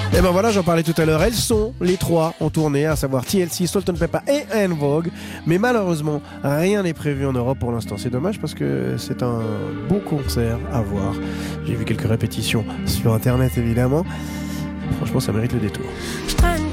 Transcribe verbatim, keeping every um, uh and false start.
Et ben voilà, j'en parlais tout à l'heure, elles sont les trois en tournée, à savoir T L C, Salt-N-Pepa et En Vogue. Mais malheureusement, rien n'est prévu en Europe pour l'instant. C'est dommage parce que c'est un beau concert à voir. J'ai vu quelques répétitions sur internet évidemment. Franchement, ça mérite le détour.